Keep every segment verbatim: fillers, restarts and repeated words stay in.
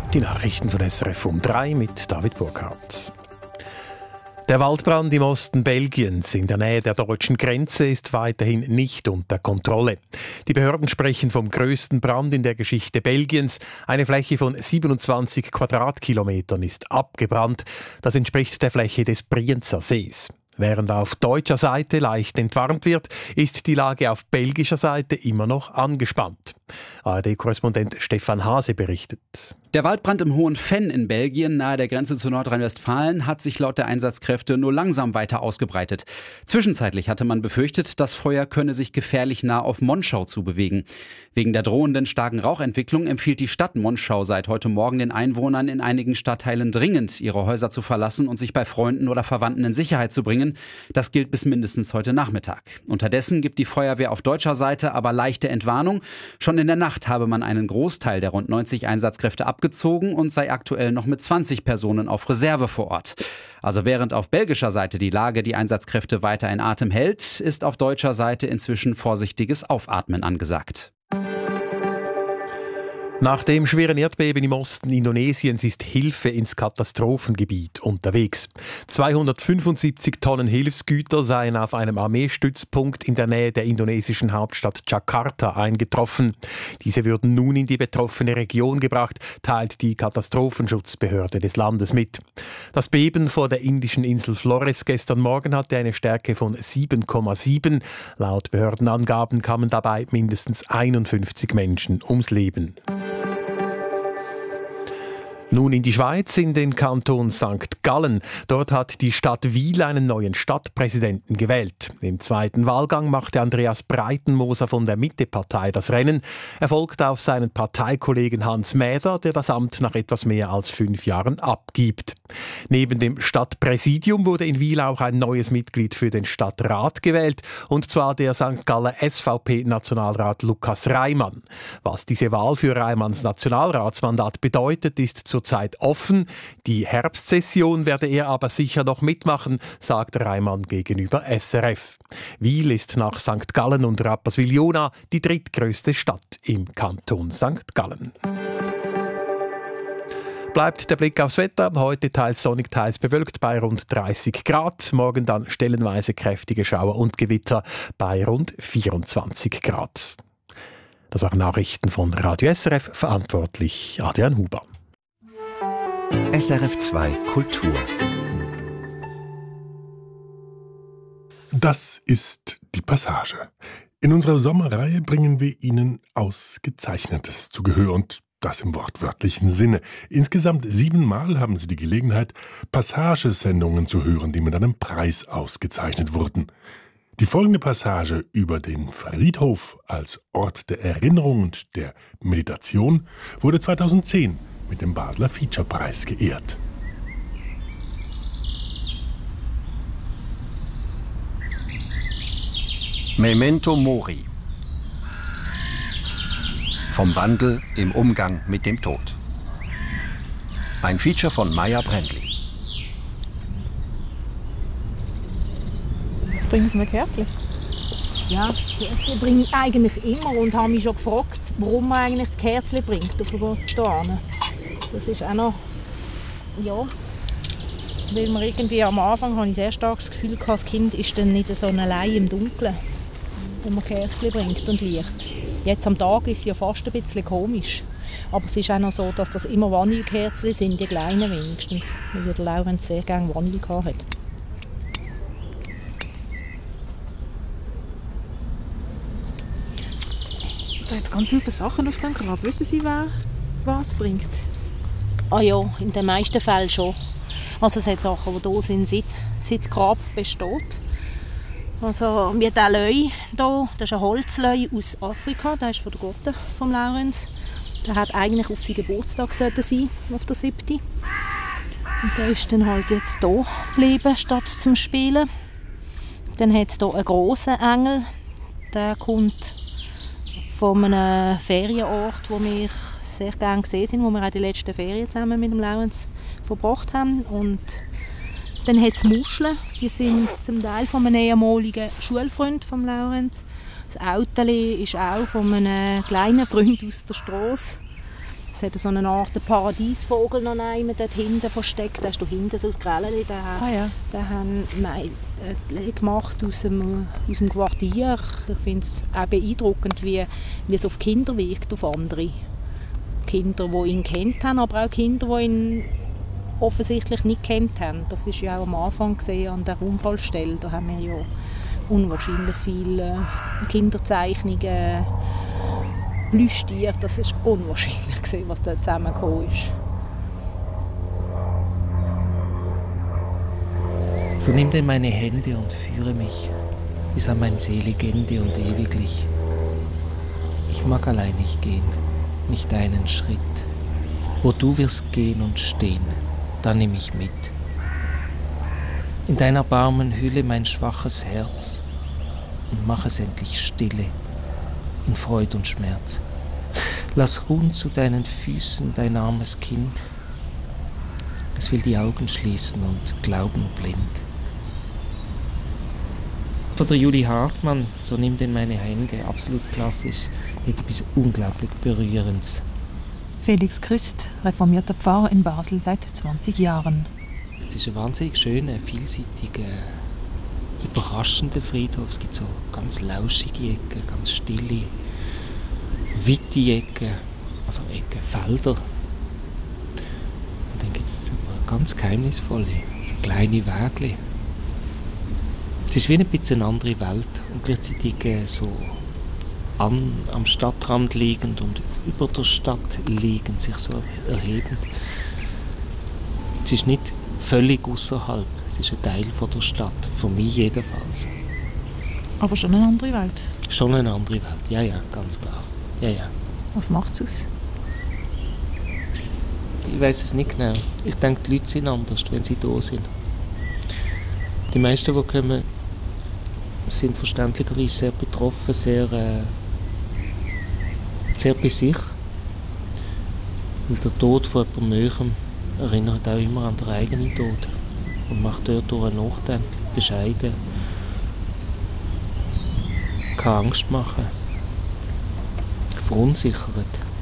Die Nachrichten von S R F um drei mit David Burkhardt. Der Waldbrand im Osten Belgiens in der Nähe der deutschen Grenze ist weiterhin nicht unter Kontrolle. Die Behörden sprechen vom größten Brand in der Geschichte Belgiens. Eine Fläche von siebenundzwanzig Quadratkilometern ist abgebrannt. Das entspricht der Fläche des Brienzer Sees. Während auf deutscher Seite leicht entwarnt wird, ist die Lage auf belgischer Seite immer noch angespannt. A R D-Korrespondent Stefan Hase berichtet. Der Waldbrand im Hohen Venn in Belgien, nahe der Grenze zu Nordrhein-Westfalen, hat sich laut der Einsatzkräfte nur langsam weiter ausgebreitet. Zwischenzeitlich hatte man befürchtet, das Feuer könne sich gefährlich nah auf Monschau zubewegen. Wegen der drohenden starken Rauchentwicklung empfiehlt die Stadt Monschau seit heute Morgen den Einwohnern in einigen Stadtteilen dringend, ihre Häuser zu verlassen und sich bei Freunden oder Verwandten in Sicherheit zu bringen. Das gilt bis mindestens heute Nachmittag. Unterdessen gibt die Feuerwehr auf deutscher Seite aber leichte Entwarnung. Schon in der Nacht habe man einen Großteil der rund neunzig Einsatzkräfte abgezogen und sei aktuell noch mit zwanzig Personen auf Reserve vor Ort. Also während auf belgischer Seite die Lage die Einsatzkräfte weiter in Atem hält, ist auf deutscher Seite inzwischen vorsichtiges Aufatmen angesagt. Nach dem schweren Erdbeben im Osten Indonesiens ist Hilfe ins Katastrophengebiet unterwegs. zweihundertfünfundsiebzig Tonnen Hilfsgüter seien auf einem Armeestützpunkt in der Nähe der indonesischen Hauptstadt Jakarta eingetroffen. Diese würden nun in die betroffene Region gebracht, teilt die Katastrophenschutzbehörde des Landes mit. Das Beben vor der indischen Insel Flores gestern Morgen hatte eine Stärke von sieben Komma sieben. Laut Behördenangaben kamen dabei mindestens einundfünfzig Menschen ums Leben. Nun in die Schweiz, in den Kanton Sankt Gallen. Dort hat die Stadt Wil einen neuen Stadtpräsidenten gewählt. Im zweiten Wahlgang machte Andreas Breitenmoser von der Mitte-Partei das Rennen. Er folgt auf seinen Parteikollegen Hans Mäder, der das Amt nach etwas mehr als fünf Jahren abgibt. Neben dem Stadtpräsidium wurde in Wil auch ein neues Mitglied für den Stadtrat gewählt, und zwar der Sankt Galler S V P-Nationalrat Lukas Reimann. Was diese Wahl für Reimanns Nationalratsmandat bedeutet, ist zu Zeit offen. Die Herbstsession werde er aber sicher noch mitmachen, sagt Reimann gegenüber S R F. Wil ist nach Sankt Gallen und Rapperswil-Jona die drittgrößte Stadt im Kanton Sankt Gallen. Bleibt der Blick aufs Wetter. Heute teils sonnig, teils bewölkt bei rund dreißig Grad. Morgen dann stellenweise kräftige Schauer und Gewitter bei rund vierundzwanzig Grad. Das waren Nachrichten von Radio S R F, verantwortlich Adrian Huber. S R F zwei Kultur. Das ist die Passage. In unserer Sommerreihe bringen wir Ihnen Ausgezeichnetes zu Gehör, und das im wortwörtlichen Sinne. Insgesamt siebenmal haben Sie die Gelegenheit, Passagesendungen zu hören, die mit einem Preis ausgezeichnet wurden. Die folgende Passage über den Friedhof als Ort der Erinnerung und der Meditation wurde zweitausendzehn mit dem Basler Feature-Preis geehrt. Memento Mori. Vom Wandel im Umgang mit dem Tod. Ein Feature von Maya Brändli. Bringen Sie mir Kerzen? Ja, Kerzen bringe ich eigentlich immer und habe mich schon gefragt, warum man eigentlich die Kerzen bringt auf den Stein. Das ist auch noch, ja, weil man irgendwie am Anfang habe ich sehr stark das Gefühl gehabt, das Kind ist dann nicht so allein im Dunkeln, wenn man Kerzen bringt und Licht. Jetzt am Tag ist es ja fast ein bisschen komisch, aber es ist auch noch so, dass das immer Vanillekerzen sind, die kleinen wenigstens, weil der Laurenz sehr gerne Vanille hatte. Da hat ganz viele Sachen auf dem Grab. Wissen Sie, wer was bringt? Ah ja, in den meisten Fällen schon. Also es hat Sachen, die da sind, seit, seit das Grab besteht. Also wie dieser Löwe hier, das ist ein Holzlöwe aus Afrika, der ist von der Gotte vom Laurenz. Der hat eigentlich auf seinen Geburtstag sein, auf der siebten Und der ist dann halt jetzt hier geblieben, statt zum Spielen. Dann hat es hier einen grossen Engel, der kommt von einem Ferienort, wo wir sehr gerne gesehen sind, wo wir auch die letzten Ferien zusammen mit dem Laurenz verbracht haben. Und dann hat es Muscheln, die sind zum Teil von einem ehemaligen Schulfreund von Laurenz. Das Auto ist auch von einem kleinen Freund aus der Straße. Es hat so eine Art Paradiesvogel noch einmal dort hinten versteckt. Da hast du hinten so ein Grellchen. Den, Ah, ja. den haben wir gemacht aus dem, aus dem Quartier. Ich finde es auch beeindruckend, wie, wie es auf Kinder wirkt, auf andere. Kinder, die ihn kennt haben, aber auch Kinder, die ihn offensichtlich nicht kennt haben. Das ist ja auch am Anfang gesehen an der Unfallstelle. Da haben wir ja unwahrscheinlich viele Kinderzeichnungen, Plüschtiere. Das ist unwahrscheinlich gewesen, was da zusammengekommen ist. So nimm denn meine Hände und führe mich bis an mein selig Ende und ewiglich. Ich mag allein nicht gehen, nicht einen Schritt. Wo du wirst gehen und stehen, dann nimm ich mit. In deiner Barmen hülle mein schwaches Herz und mach es endlich stille, in Freud und Schmerz. Lass ruhen zu deinen Füßen dein armes Kind. Es will die Augen schließen und glauben blind. Von der Julie Hartmann, so nimm denn meine Hände, absolut klassisch, mit etwas unglaublich Berührendes. Felix Christ, reformierter Pfarrer in Basel seit zwanzig Jahren. Es ist ein wahnsinnig schöner, vielseitiger, überraschender Friedhof. Es gibt so ganz lauschige Ecken, ganz stille, weite Ecken, also Ecken, Felder. Und dann gibt es ganz geheimnisvolle, also kleine Wege. Es ist wie ein bisschen eine andere Welt und gleichzeitig so an, am Stadtrand liegend und über der Stadt liegend, sich so erhebend. Es ist nicht völlig außerhalb, es ist ein Teil von der Stadt, für mich jedenfalls. Aber schon eine andere Welt. Schon eine andere Welt, ja, ja, ganz klar. Ja, ja. Was macht es aus? Ich weiß es nicht genau. Ich denke, die Leute sind anders, wenn sie da sind. Die meisten, die kommen, sind verständlicherweise sehr betroffen, sehr, äh, sehr bei sich. Weil der Tod von jemandem Näherem erinnert auch immer an den eigenen Tod und macht dort durch nachdenklich, bescheiden, kann Angst machen, verunsichert.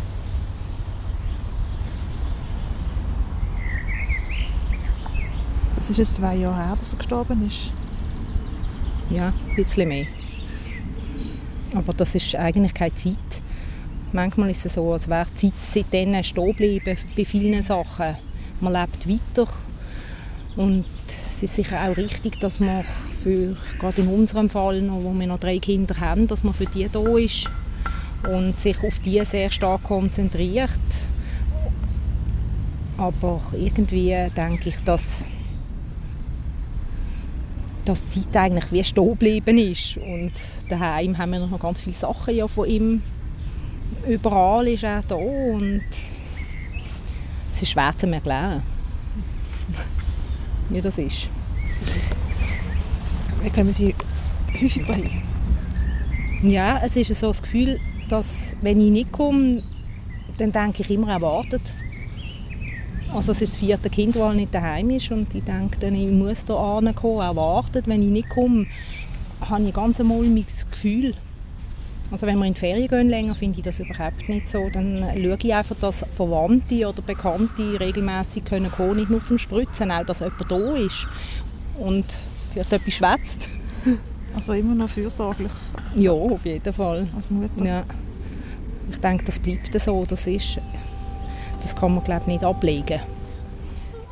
Es ist jetzt zwei Jahre her, dass er gestorben ist. Ja, ein bisschen mehr. Aber das ist eigentlich keine Zeit. Manchmal ist es so, als wäre die Zeit seitdem stehen geblieben bei vielen Sachen. Man lebt weiter. Und es ist sicher auch richtig, dass man für, gerade in unserem Fall, wo wir noch drei Kinder haben, dass man für die da ist und sich auf die sehr stark konzentriert. Aber irgendwie denke ich, dass dass die Zeit eigentlich wie stehen geblieben ist. Und daheim haben wir noch ganz viele Sachen ja von ihm. Überall ist er da und es ist schwer zu erklären, wie das ist. Wie kommen Sie häufig dahin? Ja, es ist so das Gefühl, dass wenn ich nicht komme, dann denke ich immer, er wartet. Also es ist das vierte Kind, das nicht daheim ist und ich denke dann, ich muss da hinkommen, er wartet. Wenn ich nicht komme, habe ich ganz ein mulmiges Gefühl. Also wenn wir in die Ferien gehen länger, finde ich das überhaupt nicht so. Dann schaue ich einfach, dass Verwandte oder Bekannte regelmässig kommen können, nicht nur zum Spritzen, auch dass jemand da ist und vielleicht etwas schwätzt. Also immer noch fürsorglich. Ja, auf jeden Fall. Als Mutter. Ja. Ich denke, das bleibt so, das ist. Das kann man, glaube ich, nicht ablegen.